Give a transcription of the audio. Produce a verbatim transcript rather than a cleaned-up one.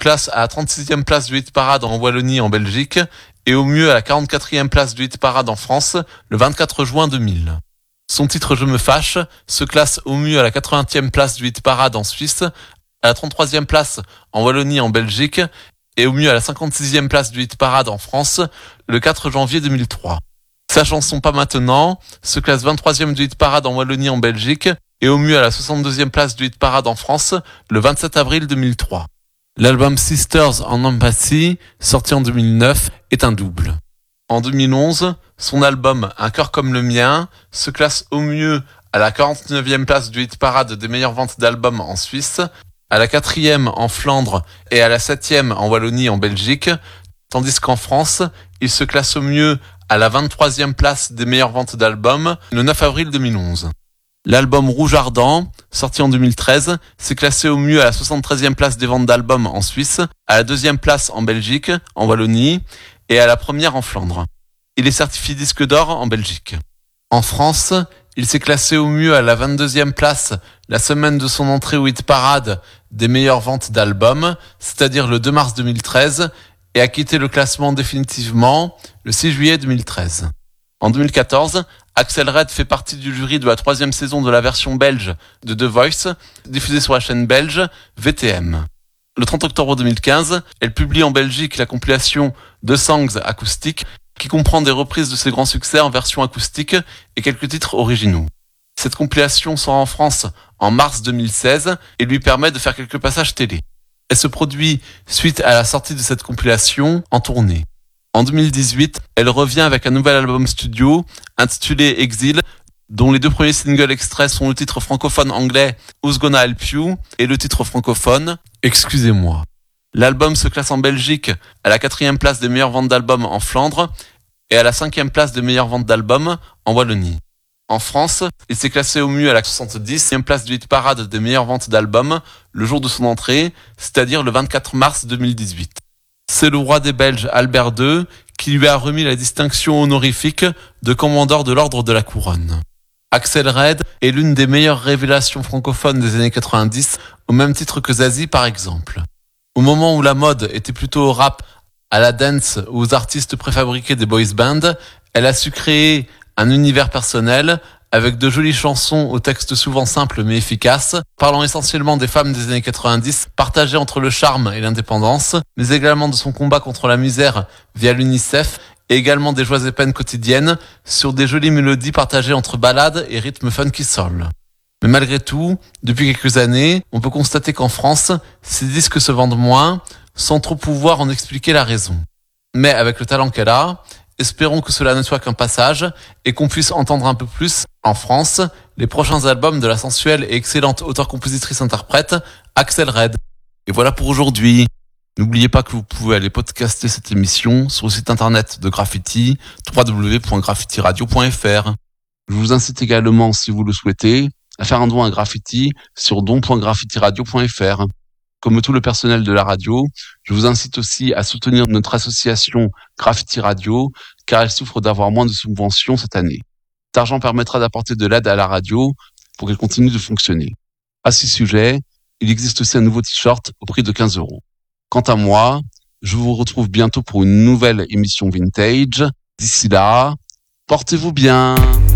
classe à la trente-sixième place du hit-parade en Wallonie et en Belgique, et au mieux à la quarante-quatrième place du hit-parade en France, le vingt-quatre juin deux mille. Son titre Je me fâche se classe au mieux à la quatre-vingtième place du hit-parade en Suisse, à la trente-troisième place en Wallonie et en Belgique, et au mieux à la cinquante-sixième place du hit-parade en France, le quatre janvier deux mille trois. Sa chanson Pas maintenant se classe vingt-troisième du hit-parade en Wallonie et en Belgique, et au mieux à la soixante-deuxième place du hit-parade en France, le vingt-sept avril deux mille trois. L'album Sisters en Empathy, sorti en deux mille neuf, est un double. En deux mille onze, son album Un cœur comme le mien se classe au mieux à la quarante-neuvième place du hit-parade des meilleures ventes d'albums en Suisse, à la quatrième en Flandre et à la septième en Wallonie et en Belgique, tandis qu'en France, il se classe au mieux à la vingt-troisième place des meilleures ventes d'albums le neuf avril deux mille onze. L'album Rouge Ardent, sorti en deux mille treize, s'est classé au mieux à la soixante-treizième place des ventes d'albums en Suisse, à la deuxième place en Belgique, en Wallonie, et à la première en Flandre. Il est certifié disque d'or en Belgique. En France, il s'est classé au mieux à la vingt-deuxième place la semaine de son entrée au hit-parade des meilleures ventes d'albums, c'est-à-dire le deux mars deux mille treize, et a quitté le classement définitivement le six juillet deux mille treize. En deux mille quatorze, Axel Red fait partie du jury de la troisième saison de la version belge de The Voice, diffusée sur la chaîne belge V T M. Le trente octobre deux mille quinze, elle publie en Belgique la compilation The Songs Acoustic, qui comprend des reprises de ses grands succès en version acoustique et quelques titres originaux. Cette compilation sort en France en mars deux mille seize et lui permet de faire quelques passages télé. Elle se produit suite à la sortie de cette compilation en tournée. En deux mille dix-huit, elle revient avec un nouvel album studio intitulé Exile, dont les deux premiers singles extraits sont le titre francophone anglais Who's Gonna Help You et le titre francophone Excusez-moi. L'album se classe en Belgique à la quatrième place des meilleures ventes d'albums en Flandre et à la cinquième place des meilleures ventes d'albums en Wallonie. En France, il s'est classé au mieux à la soixante-dixième place du hit-parade des meilleures ventes d'albums le jour de son entrée, c'est-à-dire le vingt-quatre mars deux mille dix-huit. C'est le roi des Belges Albert deux qui lui a remis la distinction honorifique de commandeur de l'ordre de la couronne. Axel Red est l'une des meilleures révélations francophones des années quatre-vingt-dix, au même titre que Zazie par exemple. Au moment où la mode était plutôt au rap, à la dance ou aux artistes préfabriqués des boys bands, elle a su créer un univers personnel avec de jolies chansons aux textes souvent simples mais efficaces, parlant essentiellement des femmes des années quatre-vingt-dix, partagées entre le charme et l'indépendance, mais également de son combat contre la misère via l'UNICEF, et également des joies et peines quotidiennes sur des jolies mélodies partagées entre ballades et rythmes funky soul. Mais malgré tout, depuis quelques années, on peut constater qu'en France, ces disques se vendent moins, sans trop pouvoir en expliquer la raison. Mais avec le talent qu'elle a, espérons que cela ne soit qu'un passage et qu'on puisse entendre un peu plus, en France, les prochains albums de la sensuelle et excellente auteure-compositrice-interprète Axel Red. Et voilà pour aujourd'hui. N'oubliez pas que vous pouvez aller podcaster cette émission sur le site internet de Graffiti, w w w point graffiti radio point f r. Je vous incite également, si vous le souhaitez, à faire un don à Graffiti sur don point graffiti radio point f r. Comme tout le personnel de la radio, je vous incite aussi à soutenir notre association Graffiti Radio, car elle souffre d'avoir moins de subventions cette année. Cet argent permettra d'apporter de l'aide à la radio pour qu'elle continue de fonctionner. À ce sujet, il existe aussi un nouveau t-shirt au prix de quinze euros. Quant à moi, je vous retrouve bientôt pour une nouvelle émission vintage. D'ici là, portez-vous bien.